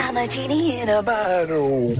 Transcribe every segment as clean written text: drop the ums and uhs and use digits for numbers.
I'm a genie in a bottle.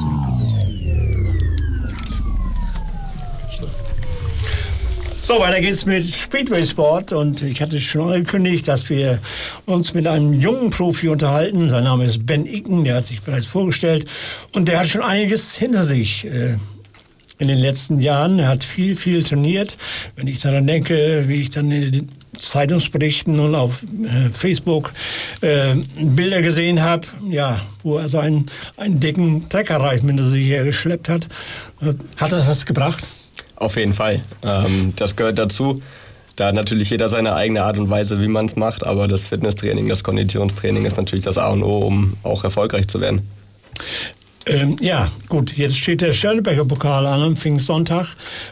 So, weiter geht's mit Speedway Sport und ich hatte schon angekündigt, dass wir uns mit einem jungen Profi unterhalten. Sein Name ist Ben Icken, der hat sich bereits vorgestellt und der hat schon einiges hinter sich in den letzten Jahren. Er hat viel trainiert. Wenn ich daran denke, wie ich dann in den Zeitungsberichten und auf Facebook Bilder gesehen habe, ja, wo er so einen dicken Treckerreifen hinter sich hergeschleppt hat. Hat das was gebracht? Auf jeden Fall. Das gehört dazu. Da hat natürlich jeder seine eigene Art und Weise, wie man es macht, aber das Fitnesstraining, das Konditionstraining ist natürlich das A und O, um auch erfolgreich zu werden. Ja, gut, jetzt steht der Störtebeker Pokal an am Pfingstsonntag.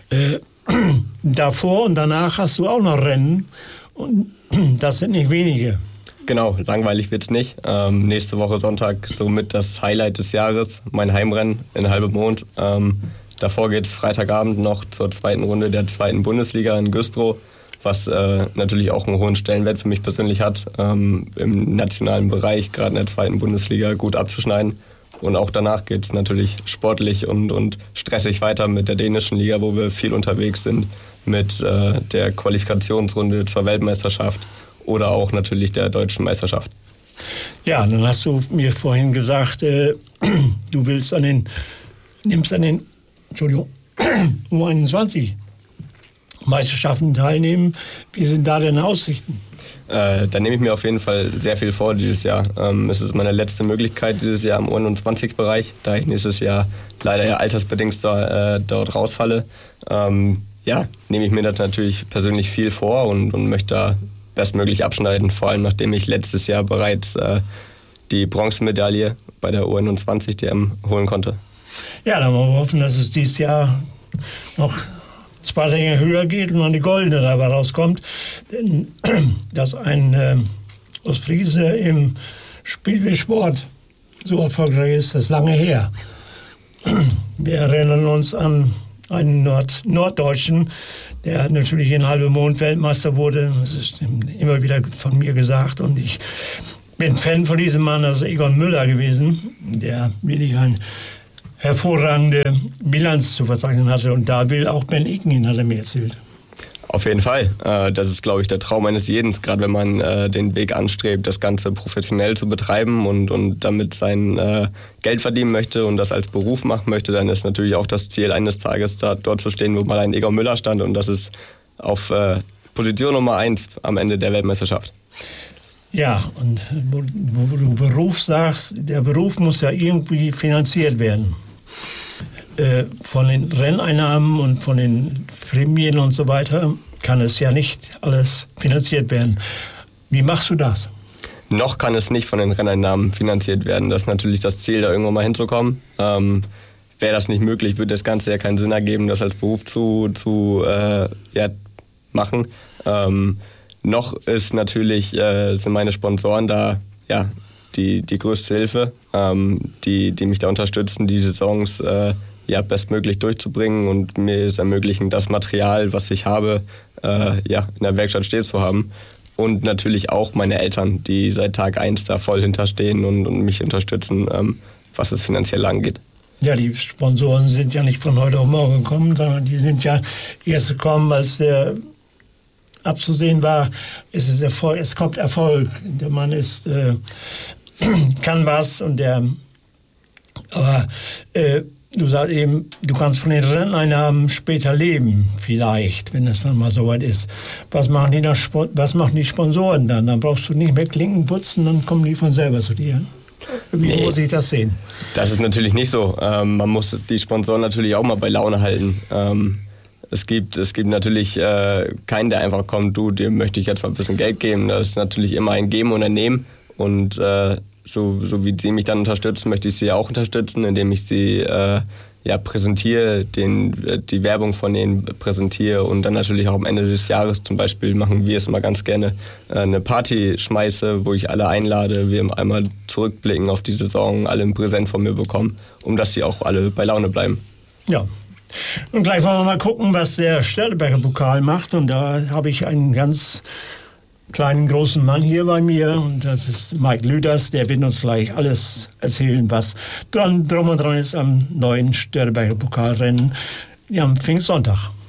Davor und danach hast du auch noch Rennen und das sind nicht wenige. Genau, langweilig wird's nicht. Nächste Woche Sonntag somit das Highlight des Jahres, mein Heimrennen in Halbemond. Davor geht's Freitagabend noch zur zweiten Runde der zweiten Bundesliga in Güstrow, was natürlich auch einen hohen Stellenwert für mich persönlich hat, im nationalen Bereich, gerade in der zweiten Bundesliga, gut abzuschneiden. Und auch danach geht's natürlich sportlich und stressig weiter mit der dänischen Liga, wo wir viel unterwegs sind, mit der Qualifikationsrunde zur Weltmeisterschaft oder auch natürlich der deutschen Meisterschaft. Ja, dann hast du mir vorhin gesagt, du nimmst an den U21 Meisterschaften teilnehmen. Wie sind da deine Aussichten? Da nehme ich mir auf jeden Fall sehr viel vor dieses Jahr. Es ist meine letzte Möglichkeit dieses Jahr im U21-Bereich, da ich nächstes Jahr leider ja altersbedingt dort rausfalle. Nehme ich mir das natürlich persönlich viel vor und möchte da bestmöglich abschneiden, vor allem nachdem ich letztes Jahr bereits die Bronzemedaille bei der U21 DM holen konnte. Ja, dann wollen wir hoffen, dass es dieses Jahr noch 2 Ränge höher geht und noch die goldene dabei rauskommt. Denn dass ein Ostfriese im Speedway-Sport so erfolgreich ist, das ist lange her. Wir erinnern uns an einen Norddeutschen, der natürlich in Halbemond Weltmeister wurde. Das ist immer wieder von mir gesagt und ich bin Fan von diesem Mann, das ist Egon Müller gewesen, der wirklich ein hervorragende Bilanz zu verzeichnen hatte. Und da will auch Ben Icken, hat er mir erzählt. Auf jeden Fall. Das ist, glaube ich, der Traum eines jeden, gerade wenn man den Weg anstrebt, das Ganze professionell zu betreiben und damit sein Geld verdienen möchte und das als Beruf machen möchte, dann ist natürlich auch das Ziel, eines Tages dort zu stehen, wo mal ein Egon Müller stand. Und das ist auf Position Nummer 1 am Ende der Weltmeisterschaft. Ja, und wo du Beruf sagst, der Beruf muss ja irgendwie finanziert werden. Von den Renneinnahmen und von den Prämien und so weiter kann es ja nicht alles finanziert werden. Wie machst du das? Noch kann es nicht von den Renneinnahmen finanziert werden. Das ist natürlich das Ziel, da irgendwann mal hinzukommen. Wäre das nicht möglich, würde das Ganze ja keinen Sinn ergeben, das als Beruf zu machen. Noch ist natürlich, sind meine Sponsoren da, ja, die größte Hilfe, die mich da unterstützen, die Saisons bestmöglich durchzubringen und mir es ermöglichen, das Material, was ich habe, in der Werkstatt stehen zu haben. Und natürlich auch meine Eltern, die seit Tag 1 da voll hinterstehen und mich unterstützen, was es finanziell angeht. Ja, die Sponsoren sind ja nicht von heute auf morgen gekommen, sondern die sind ja erst gekommen, als der abzusehen war, es kommt Erfolg. Der Mann kann was und du sagst eben, du kannst von den Renneinnahmen später leben, vielleicht, wenn es dann mal soweit ist. Was machen die Sponsoren dann? Dann brauchst du nicht mehr Klinken putzen, dann kommen die von selber zu dir. Wie muss ich das sehen? Das ist natürlich nicht so. Man muss die Sponsoren natürlich auch mal bei Laune halten. Es gibt natürlich keinen, der einfach kommt, dir möchte ich jetzt mal ein bisschen Geld geben. Das ist natürlich immer ein Geben und ein Nehmen. Und so wie sie mich dann unterstützen, möchte ich sie auch unterstützen, indem ich sie präsentiere, die Werbung von denen präsentiere und dann natürlich auch am Ende des Jahres zum Beispiel machen wir es immer ganz gerne, eine Party schmeiße, wo ich alle einlade, wir einmal zurückblicken auf die Saison, alle ein Präsent von mir bekommen, um dass sie auch alle bei Laune bleiben. Ja. Und gleich wollen wir mal gucken, was der Störtebeker Pokal macht. Und da habe ich einen ganz kleinen, großen Mann hier bei mir und das ist Mike Lüders, der wird uns gleich alles erzählen, was drum und dran ist am neuen Störteberger Pokalrennen am Pfingstsonntag.